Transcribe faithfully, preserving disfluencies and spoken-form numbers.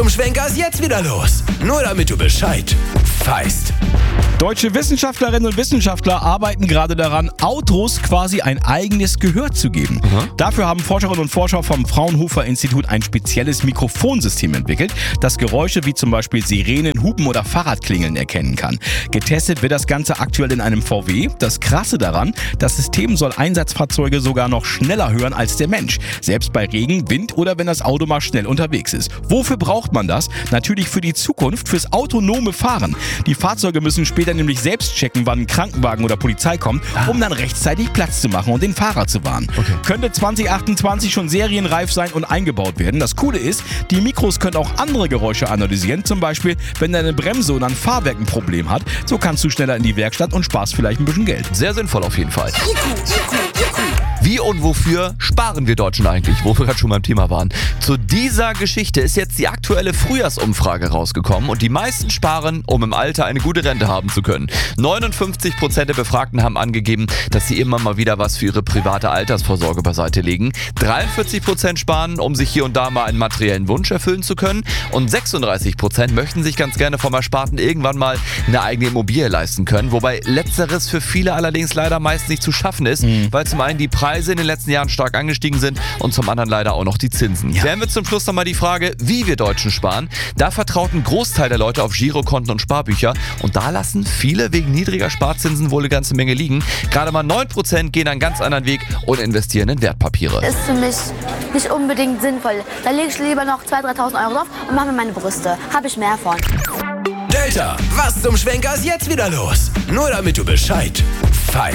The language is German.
Zum Schwenker ist jetzt wieder los. Nur damit du Bescheid weißt. Deutsche Wissenschaftlerinnen und Wissenschaftler arbeiten gerade daran, Autos quasi ein eigenes Gehör zu geben. Aha. Dafür haben Forscherinnen und Forscher vom Fraunhofer-Institut ein spezielles Mikrofonsystem entwickelt, das Geräusche wie zum Beispiel Sirenen, Hupen oder Fahrradklingeln erkennen kann. Getestet wird das Ganze aktuell in einem V W. Das Krasse daran, das System soll Einsatzfahrzeuge sogar noch schneller hören als der Mensch. Selbst bei Regen, Wind oder wenn das Auto mal schnell unterwegs ist. Wofür braucht man das? Natürlich für die Zukunft, fürs autonome Fahren. Die Fahrzeuge müssen später nämlich selbst checken, wann ein Krankenwagen oder Polizei kommt, um dann rechtzeitig Platz zu machen und den Fahrer zu warnen. Okay. Könnte zwanzig achtundzwanzig schon serienreif sein und eingebaut werden. Das Coole ist, die Mikros können auch andere Geräusche analysieren. Zum Beispiel, wenn deine Bremse oder ein Fahrwerk ein Problem hat. So kannst du schneller in die Werkstatt und sparst vielleicht ein bisschen Geld. Sehr sinnvoll auf jeden Fall. Wie und wofür sparen wir Deutschen eigentlich, wo wir gerade schon beim Thema waren? Zu dieser Geschichte ist jetzt die aktuelle Frühjahrsumfrage rausgekommen und die meisten sparen, um im Alter eine gute Rente haben zu können. neunundfünfzig Prozent der Befragten haben angegeben, dass sie immer mal wieder was für ihre private Altersvorsorge beiseite legen. dreiundvierzig Prozent sparen, um sich hier und da mal einen materiellen Wunsch erfüllen zu können. Und sechsunddreißig Prozent möchten sich ganz gerne vom Ersparten irgendwann mal eine eigene Immobilie leisten können. Wobei letzteres für viele allerdings leider meist nicht zu schaffen ist, mhm. weil zum einen die Preise in den letzten Jahren stark angestiegen sind und zum anderen leider auch noch die Zinsen. Ja. Klären wir zum Schluss nochmal die Frage, wie wir Deutschen sparen. Da vertraut ein Großteil der Leute auf Girokonten und Sparbücher und da lassen viele wegen niedriger Sparzinsen wohl eine ganze Menge liegen. Gerade mal neun Prozent gehen einen ganz anderen Weg und investieren in Wertpapiere. Ist für mich nicht unbedingt sinnvoll. Da lege ich lieber noch zweitausend, dreitausend Euro drauf und mache mir meine Brüste. Habe ich mehr von. Delta, was zum Schwenker ist jetzt wieder los? Nur damit du Bescheid